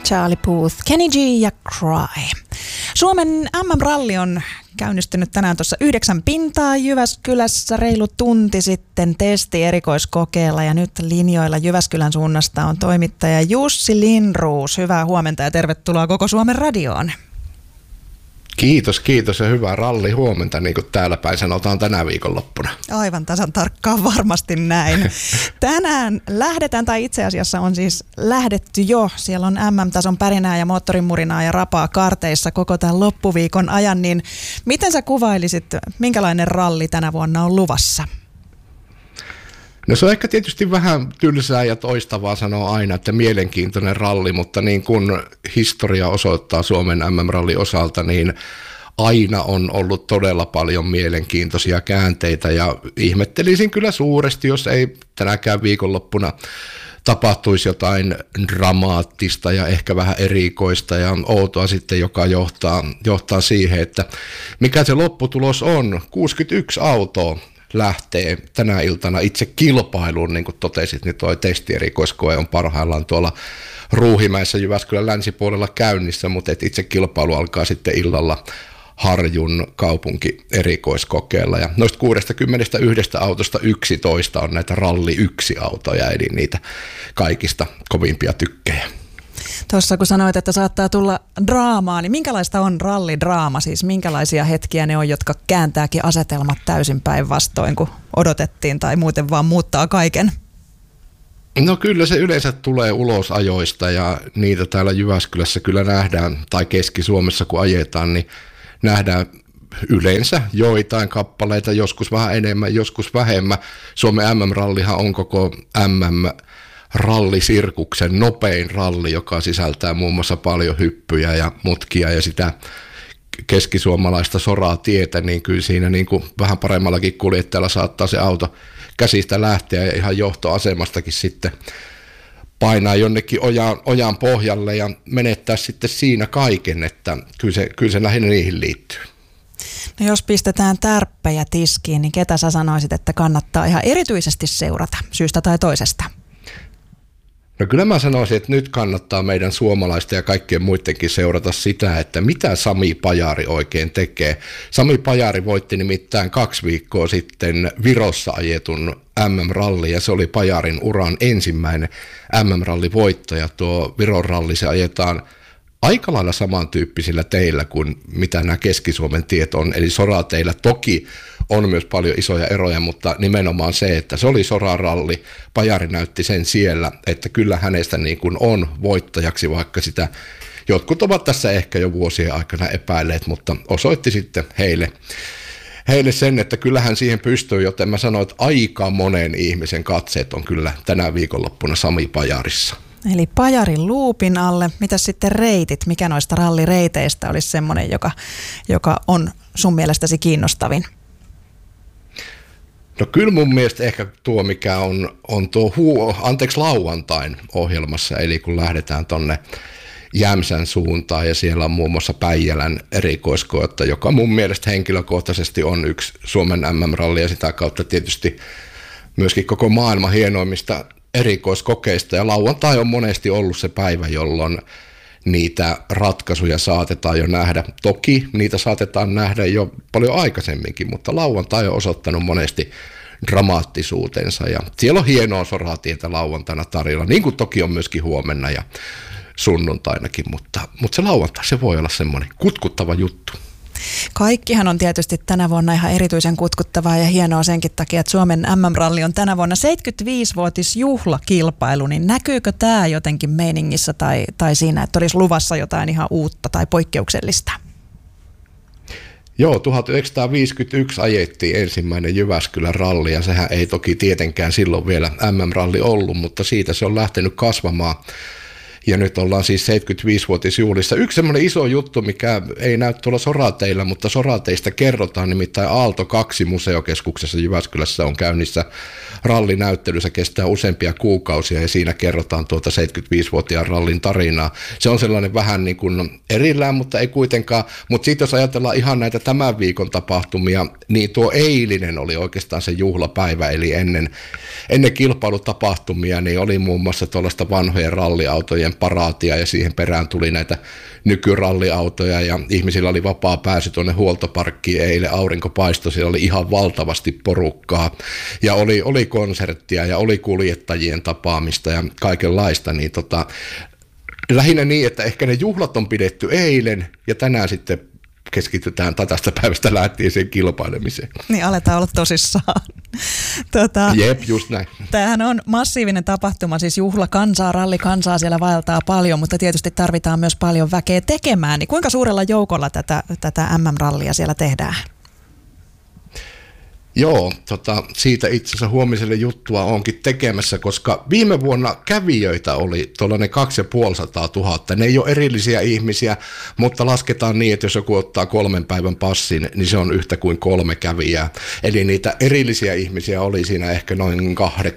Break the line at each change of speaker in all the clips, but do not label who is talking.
Charlie Puth, Kenny G ja Cry. Suomen MM-ralli on käynnistynyt tänään tuossa 9 pintaa Jyväskylässä reilu tunti sitten testi-erikoiskokeella ja nyt linjoilla Jyväskylän suunnasta on toimittaja Jussi Lindroos. Hyvää huomenta ja tervetuloa Koko Suomen radioon.
Kiitos ja hyvää ralli huomenta, niin kuin täällä päin sanotaan tänä viikonloppuna.
Aivan tasan tarkkaan varmasti näin. Tänään lähdetään, tai itse asiassa on siis lähdetty jo. Siellä on MM-tason pärinää ja moottorimurinaa ja rapaa kaarteissa koko tämän loppuviikon ajan. Niin miten sä kuvailisit, minkälainen ralli tänä vuonna on luvassa?
No se on ehkä tietysti vähän tylsää ja toistavaa sanoa aina, että mielenkiintoinen ralli, mutta niin kuin historia osoittaa Suomen MM-rallin osalta, niin aina on ollut todella paljon mielenkiintoisia käänteitä ja ihmettelisin kyllä suuresti, jos ei tänäkään viikonloppuna tapahtuisi jotain dramaattista ja ehkä vähän erikoista ja outoa sitten, joka johtaa siihen, että mikä se lopputulos on. 61 autoa lähtee tänä iltana itse kilpailuun, niin kuin totesit, niin tuo testierikoiskoe on parhaillaan tuolla Ruuhimäessä Jyväskylän länsipuolella käynnissä, mutta itse kilpailu alkaa sitten illalla Harjun kaupunkierikoiskokeella. Ja noista 61 autosta 11 on näitä ralli 1-autoja, eli niitä kaikista kovimpia tykkejä.
Tuossa kun sanoit, että saattaa tulla draamaa, niin minkälaista on rallidraama? Siis minkälaisia hetkiä ne on, jotka kääntääkin asetelmat täysin päinvastoin, kun odotettiin tai muuten vaan muuttaa kaiken?
No kyllä se yleensä tulee ulosajoista ja niitä täällä Jyväskylässä kyllä nähdään, tai Keski-Suomessa kun ajetaan, niin nähdään yleensä joitain kappaleita, joskus vähän enemmän, joskus vähemmän. Suomen MM-rallihan on koko rallisirkuksen nopein ralli, joka sisältää muun muassa paljon hyppyjä ja mutkia ja sitä keskisuomalaista soraa tietä, niin kyllä siinä niin kuin vähän paremmallakin kuljettajalla saattaa se auto käsistä lähteä ja ihan johtoasemastakin sitten painaa jonnekin ojan pohjalle ja menettää sitten siinä kaiken, että kyllä se lähinnä niihin liittyy.
No jos pistetään tärppejä tiskiin, niin ketä sä sanoisit, että kannattaa ihan erityisesti seurata syystä tai toisesta?
No kyllä mä sanoisin, että nyt kannattaa meidän suomalaisten ja kaikkien muidenkin seurata sitä, että mitä Sami Pajari oikein tekee. Sami Pajari voitti nimittäin 2 viikkoa sitten Virossa ajetun MM-ralli ja se oli Pajarin uran ensimmäinen MM-rallivoittaja. Tuo Viron ralli se ajetaan aika lailla samantyyppisillä teillä kuin mitä nämä Keski-Suomen tiet on, eli sorateillä. Toki on myös paljon isoja eroja, mutta nimenomaan se, että se oli soraralli. Pajari näytti sen siellä, että kyllä hänestä niin kuin on voittajaksi, vaikka sitä jotkut ovat tässä ehkä jo vuosien aikana epäilleet, mutta osoitti sitten heille sen, että kyllähän siihen pystyy, joten mä sanoin, että aika monen ihmisen katseet on kyllä tänä viikonloppuna Sami Pajarissa.
Eli Pajarin luupin alle. Mitäs sitten reitit? Mikä noista rallireiteistä olisi semmoinen, joka on sun mielestäsi kiinnostavin?
No kyllä mun mielestä ehkä tuo, mikä on tuo lauantain ohjelmassa, eli kun lähdetään tonne Jämsän suuntaan ja siellä on muun muassa Päijälän erikoiskoetta, joka mun mielestä henkilökohtaisesti on yksi Suomen MM-ralli ja sitä kautta tietysti myöskin koko maailman hienoimmista erikoiskokeista ja lauantai on monesti ollut se päivä, jolloin niitä ratkaisuja saatetaan jo nähdä. Toki niitä saatetaan nähdä jo paljon aikaisemminkin, mutta lauantai on osoittanut monesti dramaattisuutensa ja siellä on hienoa soratietä lauantaina tarjolla, niin kuin toki on myöskin huomenna ja sunnuntainakin, mutta se lauantai se voi olla semmoinen kutkuttava juttu.
Kaikkihan on tietysti tänä vuonna ihan erityisen kutkuttavaa ja hienoa senkin takia, että Suomen MM-ralli on tänä vuonna 75-vuotisjuhlakilpailu, niin näkyykö tämä jotenkin meiningissä tai siinä, että olisi luvassa jotain ihan uutta tai poikkeuksellista?
Joo, 1951 ajettiin ensimmäinen Jyväskylän ralli ja sehän ei toki tietenkään silloin vielä MM-ralli ollut, mutta siitä se on lähtenyt kasvamaan. Ja nyt ollaan siis 75-vuotisjuhlissa. Yksi semmoinen iso juttu, mikä ei näy tuolla sorateillä, mutta sorateista kerrotaan, nimittäin Aalto 2 museokeskuksessa Jyväskylässä on käynnissä rallinäyttely. Se kestää useampia kuukausia ja siinä kerrotaan tuota 75-vuotiaan rallin tarinaa. Se on sellainen vähän niin kuin erillään, mutta ei kuitenkaan. Mutta sitten jos ajatellaan ihan näitä tämän viikon tapahtumia, niin tuo eilinen oli oikeastaan se juhlapäivä, eli ennen kilpailutapahtumia niin oli muun muassa tuollaista vanhojen ralliautojen paraatia ja siihen perään tuli näitä nykyralliautoja ja ihmisillä oli vapaa pääsy tuonne huoltoparkkiin eilen, aurinko paistoi, siellä oli ihan valtavasti porukkaa ja oli konserttia ja oli kuljettajien tapaamista ja kaikenlaista, niin lähinnä niin, että ehkä ne juhlat on pidetty eilen ja tänään sitten keskitytään tästä päivästä lähtien siihen kilpailemiseen.
Niin aletaan olla tosissaan.
Jep, just näin. Tämähän
on massiivinen tapahtuma, siis juhlakansaa, rallikansaa siellä vaeltaa paljon, mutta tietysti tarvitaan myös paljon väkeä tekemään. Niin kuinka suurella joukolla tätä MM-rallia siellä tehdään?
Joo, siitä itse asiassa huomiselle juttua onkin tekemässä, koska viime vuonna kävijöitä oli tuollainen 250 000. Ne ei ole erillisiä ihmisiä, mutta lasketaan niin, että jos joku ottaa 3 päivän passin, niin se on yhtä kuin 3 kävijää. Eli niitä erillisiä ihmisiä oli siinä ehkä noin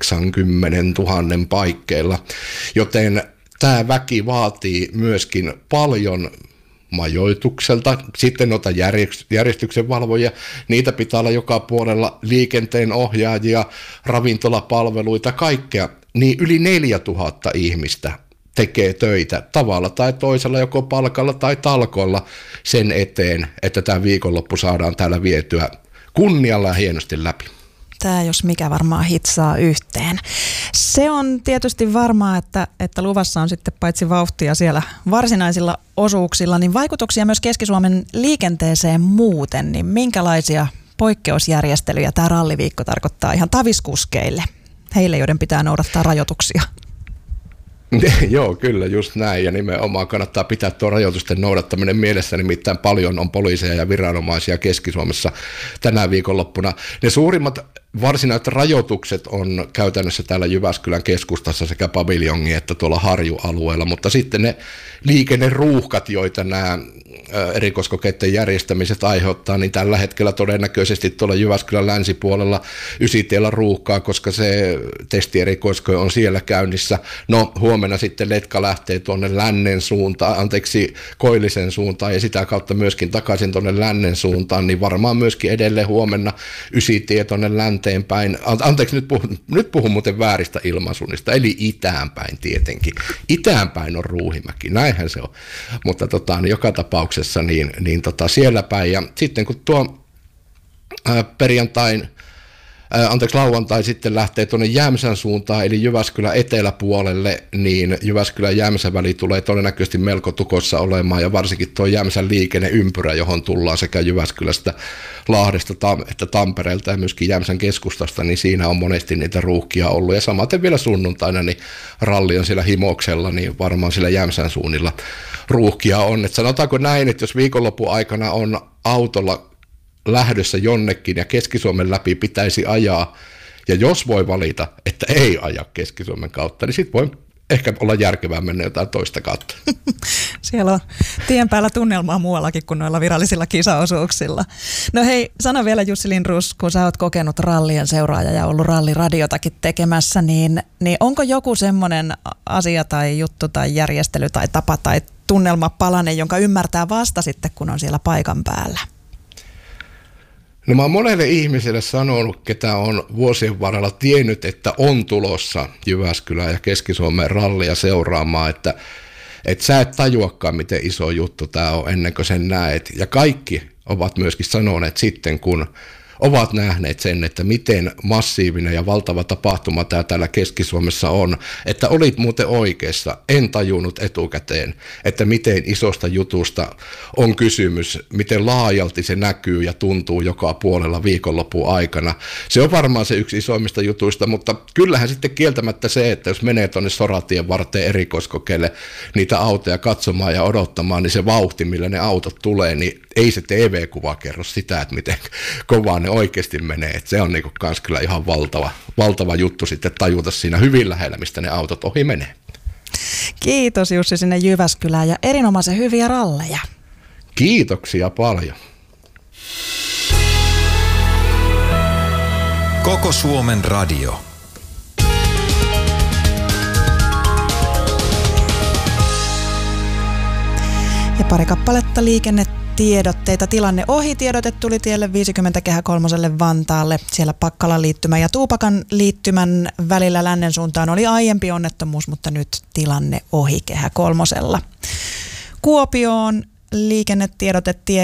80 000 paikkeilla, joten tämä väki vaatii myöskin paljon majoitukselta, sitten noita järjestyksenvalvojia, niitä pitää olla joka puolella, liikenteen ohjaajia, ravintolapalveluita, kaikkea, niin yli 4000 ihmistä tekee töitä tavalla tai toisella, joko palkalla tai talkolla sen eteen, että tämä viikonloppu saadaan täällä vietyä kunnialla ja hienosti läpi.
Tämä jos mikä varmaan hitsaa yhteen. Se on tietysti varmaa, että luvassa on sitten paitsi vauhtia siellä varsinaisilla osuuksilla, niin vaikutuksia myös Keski-Suomen liikenteeseen muuten. Niin minkälaisia poikkeusjärjestelyjä tämä ralliviikko tarkoittaa ihan taviskuskeille, heille joiden pitää noudattaa rajoituksia?
Joo, kyllä, just näin. Ja nimenomaan kannattaa pitää tuo rajoitusten noudattaminen mielessä, nimittäin paljon on poliiseja ja viranomaisia Keski-Suomessa tänä viikonloppuna. Ne suurimmat varsinaiset rajoitukset on käytännössä täällä Jyväskylän keskustassa sekä paviljongin että tuolla Harju-alueella, mutta sitten ne liikenneruuhkat, joita nämä erikoiskokeiden järjestämiset aiheuttaa, niin tällä hetkellä todennäköisesti tuolla Jyväskylän länsipuolella Ysitiellä ruuhkaa, koska se testierikoiskoe on siellä käynnissä. No huomenna sitten letka lähtee tuonne lännen suuntaan, Koillisen suuntaan ja sitä kautta myöskin takaisin tuonne lännen suuntaan, niin varmaan myöskin edelleen huomenna Ysitie tuonne länteen päin. Nyt puhun muuten vääristä ilmansuunnista, eli itään päin tietenkin. Itään päin on Ruuhimäki, näinhän se on. Mutta joka tapauksessa niin siellä päin. Ja sitten kun tuo lauantai sitten lähtee tuonne Jämsän suuntaan, eli Jyväskylän eteläpuolelle, niin Jyväskylän-Jämsän väli tulee todennäköisesti melko tukossa olemaan, ja varsinkin tuo Jämsän liikenneympyrä, johon tullaan sekä Jyväskylästä, Lahdesta että Tampereelta ja myöskin Jämsän keskustasta, niin siinä on monesti niitä ruuhkia ollut, ja samaten vielä sunnuntaina, niin ralli on siellä Himoksella, niin varmaan siellä Jämsän suunnilla ruuhkia on. Et sanotaanko näin, että jos viikonlopun aikana on autolla lähdössä jonnekin ja Keski-Suomen läpi pitäisi ajaa, ja jos voi valita, että ei aja Keski-Suomen kautta, niin sitten voi ehkä olla järkevää mennä jotain toista kautta.
Siellä on tien päällä tunnelmaa muuallakin kuin noilla virallisilla kisaosuuksilla. No hei, sano vielä Jussi Lindroos, kun sä oot kokenut rallien seuraaja ja ollut ralliradiotakin tekemässä, niin onko joku semmoinen asia tai juttu tai järjestely tai tapa tai tunnelmapalanen, jonka ymmärtää vasta sitten, kun on siellä paikan päällä?
No mä oon monelle ihmiselle sanonut, ketä on vuosien varrella tiennyt, että on tulossa Jyväskylään ja Keski-Suomen rallia seuraamaan, että sä et tajuakaan, miten iso juttu tää on ennen kuin sen näet. Ja kaikki ovat myöskin sanoneet sitten, kun ovat nähneet sen, että miten massiivinen ja valtava tapahtuma tämä täällä Keski-Suomessa on, että olit muuten oikeassa, en tajunnut etukäteen, että miten isosta jutusta on kysymys, miten laajalti se näkyy ja tuntuu joka puolella viikonlopun aikana. Se on varmaan se yksi isoimmista jutuista, mutta kyllähän sitten kieltämättä se, että jos menee tuonne Soratien varteen erikoiskokeille niitä autoja katsomaan ja odottamaan, niin se vauhti, millä ne autot tulee, niin ei se TV-kuva kerro sitä, että miten kovaa ne oikeasti menee. Että se on niinku kans kyllä ihan valtava juttu sitten tajuta siinä hyvin lähellä, mistä ne autot ohi menee.
Kiitos Jussi sinne Jyväskylään ja erinomaisen hyviä ralleja.
Kiitoksia paljon.
Koko Suomen radio.
Ja pari kappaletta liikennettä liikennetiedotteita. Tilanne ohi. Tiedote tuli tielle 50 Kehä Kolmoselle Vantaalle. Siellä Pakkalan liittymän ja Tuupakan liittymän välillä lännen suuntaan oli aiempi onnettomuus, mutta nyt tilanne ohi Kehä Kolmosella. Kuopioon liikennetiedote tie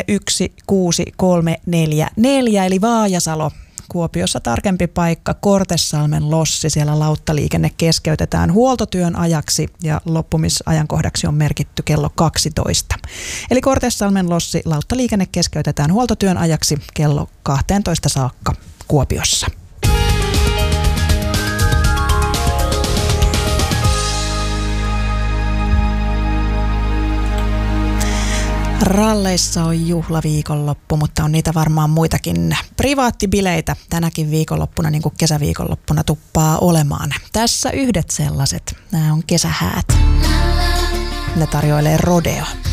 16344 eli Vaajasalo. Kuopiossa tarkempi paikka, Kortesalmen lossi, siellä lauttaliikenne keskeytetään huoltotyön ajaksi ja loppumisajankohdaksi on merkitty kello 12. Eli Kortesalmen lossi, lauttaliikenne keskeytetään huoltotyön ajaksi kello 12 saakka Kuopiossa. Ralleissa on juhlaviikonloppu, mutta on niitä varmaan muitakin privaattibileitä tänäkin viikonloppuna, niin kuin kesäviikonloppuna tuppaa olemaan. Tässä yhdet sellaiset. Nämä on kesähäät. Ne tarjoilee Rodeo.